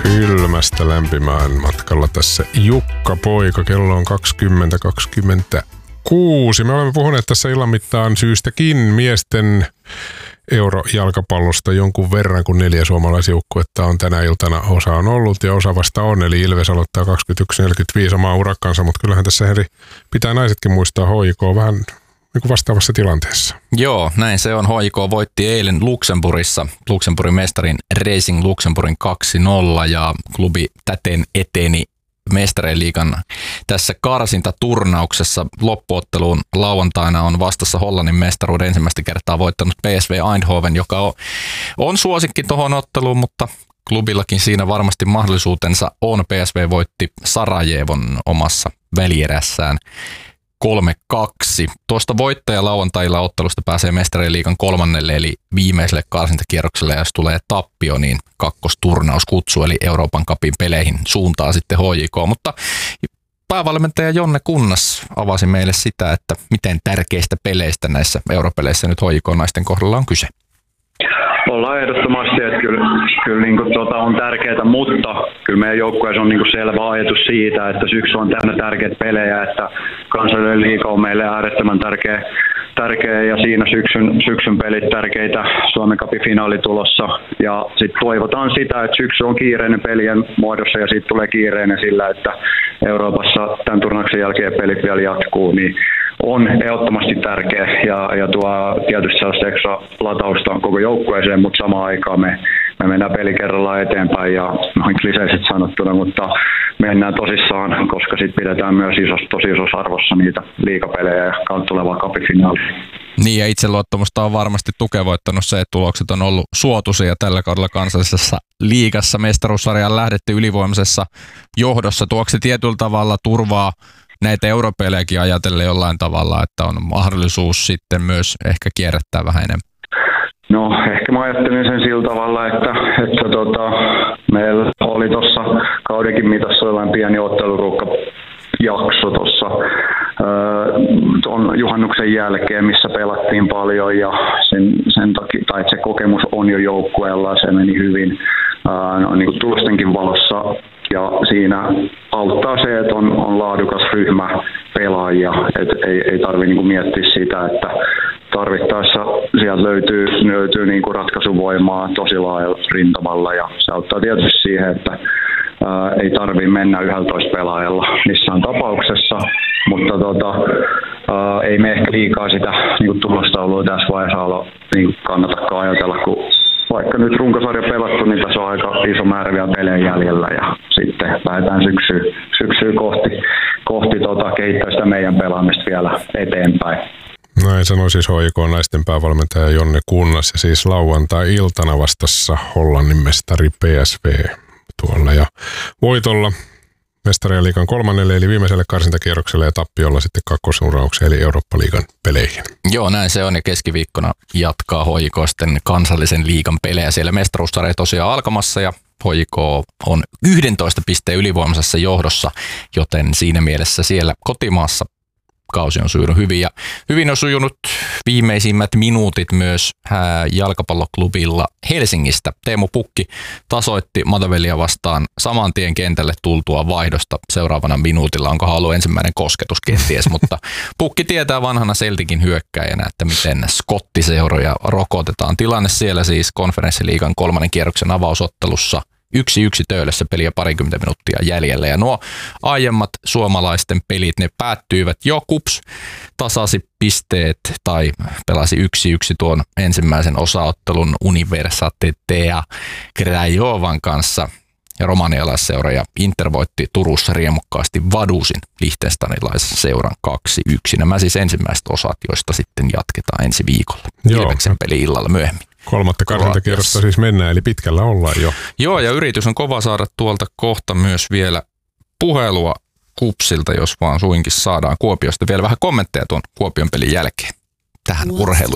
Kylmästä lämpimään matkalla tässä Jukka Poika. Kello on 20:26. Me olemme puhuneet tässä illan mittaan syystäkin miesten eurojalkapallosta jonkun verran, kun 4 suomalaisjoukkuetta on tänä iltana. Osa on ollut ja osa vasta on, eli Ilves aloittaa 21.45 omaa urakkansa, mutta kyllähän tässä pitää naisetkin muistaa HJK vähän niin kuin vastaavassa tilanteessa. Joo, näin se on. HJK voitti eilen Luxemburgissa Luxemburgin mestarin Racing Luxemburgin 2-0 ja klubi täten eteni Mestarien liigan tässä karsintaturnauksessa. Loppuotteluun lauantaina on vastassa Hollannin mestaruuden ensimmäistä kertaa voittanut PSV Eindhoven, joka on suosikki tuohon otteluun, mutta klubillakin siinä varmasti mahdollisuutensa on. PSV voitti Sarajevon omassa välierässään 3-2. Tuosta voittaja lauantailla ottelusta pääsee Mestarien liigan 3. eli viimeiselle karsintakierrokselle, ja jos tulee tappio, niin kakkosturnauskutsu eli Euroopan cupin peleihin suuntaa sitten HJK. Mutta päävalmentaja Jonne Kunnas avasi meille sitä, että miten tärkeistä peleistä näissä europeleissä nyt HJK-naisten kohdalla on kyse. Ollaan ehdottomasti, että kyllä niin kuin, on tärkeää, mutta kyllä meidän joukkueessa on niin kuin selvä ajatus siitä, että syksy on täynnä tärkeitä pelejä, että kansallinen liiga on meille äärettömän tärkeä ja siinä syksyn pelit tärkeitä, Suomen Cupin finaali tulossa ja sitten toivotaan sitä, että syksy on kiireinen pelien muodossa ja siitä tulee kiireinen sillä, että Euroopassa tämän turnauksen jälkeen pelit vielä jatkuu, niin on ehdottomasti tärkeä ja tuo tietysti sellaista ekstra latausta koko joukkueeseen, mutta samaan aikaan me mennään peli kerrallaan eteenpäin ja noin kliseisesti sanottuna, mutta mennään tosissaan, koska sitten pidetään myös tosi isossa arvossa niitä liigapelejä ja kautta tulevaa cup-finaalia. Niin ja itseluottamusta on varmasti tukevoittanut se, että tulokset on ollut suotuisia tällä kaudella kansallisessa liigassa. Mestaruussarjaan lähdetty ylivoimaisessa johdossa. Tuoksi tietyllä tavalla turvaa näitä europelejäkin ajatellen jollain tavalla, että on mahdollisuus sitten myös ehkä kierrättää vähän enemmän? No ehkä mä ajattelin sen sillä tavalla, että meillä oli tuossa kaudenkin mitassa jollain pieni otteluruuhkajakso tuossa tuon juhannuksen jälkeen, missä pelattiin paljon ja sen takia, tai se kokemus on jo joukkueella, se meni hyvin niin kuin tulostenkin valossa. Ja siinä auttaa se, että on laadukas ryhmä pelaajia, että ei tarvitse niinku miettiä sitä, että tarvittaessa sieltä löytyy niinku ratkaisuvoimaa tosi laajalla rintamalla ja se auttaa tietysti siihen, että ei tarvitse mennä 11 pelaajalla missään tapauksessa, mutta ei me ehkä liikaa sitä niinku tulostaulua tässä vaiheessa niinku kannatakaan ajatella, kun vaikka nyt runkosarja pelattu, niin tässä on aika iso määrä vielä pelejä jäljellä ja sitten lähdetään syksyä kohti kehittää sitä meidän pelaamista vielä eteenpäin. Näin sanoi siis HJK-naisten päävalmentaja Jonne Kunnas ja siis lauantai-iltana vastassa Hollannin mestari PSV tuolla ja voitolla Mestarien liigan 3. eli viimeiselle karsintakierrokselle ja tappiolla sitten kakkosurnaukseen eli Eurooppa-liigan peleihin. Joo, näin se on ja keskiviikkona jatkaa HJK sitten kansallisen liigan pelejä. Siellä mestaruussarja tosiaan alkamassa ja HJK on 11 pisteen ylivoimaisessa johdossa, joten siinä mielessä siellä kotimaassa kausi on sujunut hyvin ja hyvin on sujunut viimeisimmät minuutit myös jalkapalloklubilla Helsingistä. Teemu Pukki tasoitti Matavellia vastaan saman tien kentälle tultua vaihdosta seuraavana minuutilla. Onkohan ollut ensimmäinen kosketus kenties, mutta Pukki tietää vanhana Celticin hyökkäjänä, että miten skottiseuroja rokotetaan. Tilanne siellä siis konferenssiliigan 3. kierroksen avausottelussa 1-1 Töölössä peliä parikymmentä minuuttia jäljellä ja nuo aiemmat suomalaisten pelit, ne päättyivät jo. KuPS tasasi pisteet tai pelasi 1-1 tuon ensimmäisen osaottelun Universitatea Krajovan kanssa ja romanialaisseura ja Inter voitti Turussa riemukkaasti Vadusin liechtensteinilaisen seuran 2-1. Nämä siis ensimmäiset osat, joista sitten jatketaan ensi viikolla. Ilveksen peli illalla myöhemmin. 3. karsintakierrosta siis mennään, eli pitkällä ollaan jo. Joo, ja yritys on kova saada tuolta kohta myös vielä puhelua KuPSilta, jos vaan suinkin saadaan Kuopiosta vielä vähän kommentteja tuon Kuopion pelin jälkeen tähän urheiluun.